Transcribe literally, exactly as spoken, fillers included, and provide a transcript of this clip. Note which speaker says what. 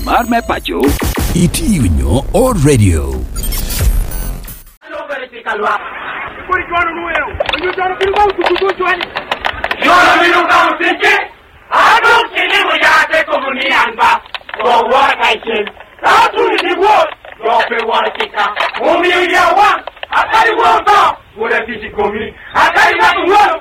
Speaker 1: Marme Pacho, Itiunyo or Radio.
Speaker 2: Hello, vertical. What is going on? You don't feel about to go to any. You don't feel about thinking? I don't see you with your company and back for what I said. How to the world? Your pay water kicker. Only you one. I tell you one. What a physical me. I tell you that one.